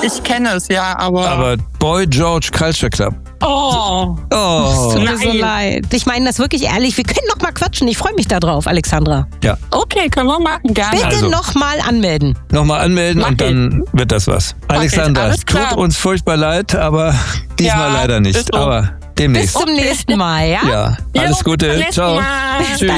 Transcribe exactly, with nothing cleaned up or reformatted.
Ich kenne es, ja, aber... Aber Boy George Culture Club. Oh. Oh. Tut mir so Nein. leid. Ich meine das wirklich ehrlich. Wir können noch mal quatschen. Ich freue mich da drauf, Alexandra. Ja. Okay, können wir machen, gerne. Bitte Also. noch mal anmelden. Nochmal anmelden Mach und dann wird das was. Alexandra, alles es tut klar. uns furchtbar leid, aber diesmal Ja, leider nicht. ist so. Aber demnächst. Bis zum nächsten Mal, ja? Ja, alles Jo, Gute. bis zum Ciao. nächsten Mal. Tschüss.